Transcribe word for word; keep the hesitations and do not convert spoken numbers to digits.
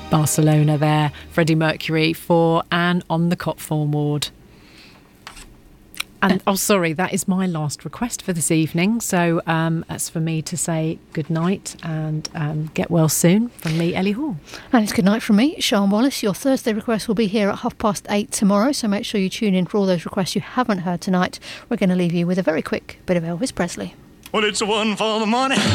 Barcelona there, Freddie Mercury for Anne on the Copthorne Ward. And, oh, sorry, that is my last request for this evening. So um, that's for me to say good night and um, get well soon from me, Ellie Hall. And it's good night from me, Sian Wallace. Your Thursday request will be here at half past eight tomorrow, so make sure you tune in for all those requests you haven't heard tonight. We're going to leave you with a very quick bit of Elvis Presley. Well, it's a one for the money.